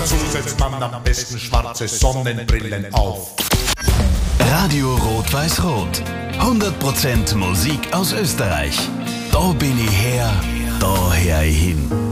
dazu setzt man am besten schwarze Sonnenbrillen auf. Radio Rot-Weiß-Rot. 100% Musik aus Österreich. Da bin ich her, da hör ich hin.